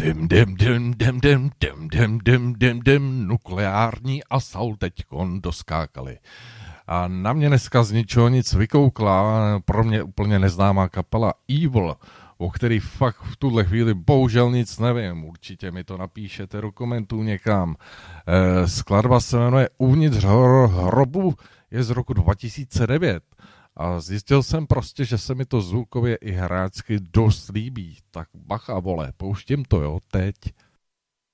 Nukleární asalt teďkon doskákali. A na mě dneska z ničeho nic vykoukla pro mě úplně neznámá kapela Evil, o který fakt v tuhle chvíli bohužel nic nevím. Určitě mi to napíšete do komentů někam. Skladba se jmenuje Uvnitř hrobu, je z roku 2009. A zjistil jsem prostě, že se mi to zvukově i hráčsky dost líbí. Tak bacha, vole, pouštím to, jo, teď.